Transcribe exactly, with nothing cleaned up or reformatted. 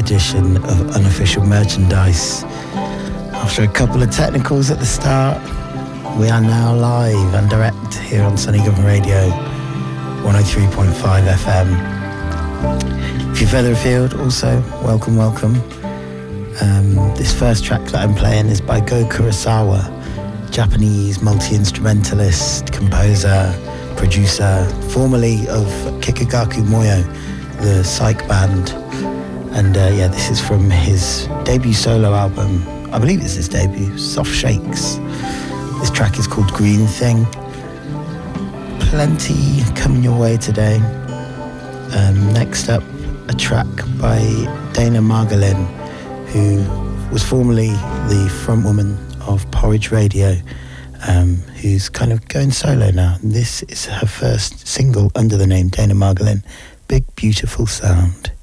edition of Unofficial Merchandise. After a couple of technicals at the start, we are now live and direct here on Sunny Govan Radio, one oh three point five F M. If you're further afield, also, welcome, welcome. Um, this first track that I'm playing is by Go Kurosawa, Japanese multi-instrumentalist, composer, producer, formerly of Kikagaku Moyo, the psych band. And uh, yeah, this is from his debut solo album. I believe it's his debut, Soft Shakes. This track is called Green Thing. Plenty coming your way today. Um, next up, a track by Dana Margolin, who was formerly the frontwoman of Porridge Radio, um, who's kind of going solo now. And this is her first single under the name Dana Margolin, Big Beautiful Sound.